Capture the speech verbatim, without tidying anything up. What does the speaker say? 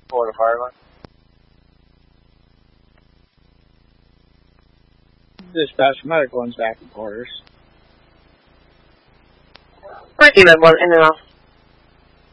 Florida Fire Line. Dispatch medical one's back in quarters. Ricky Red One, in and off.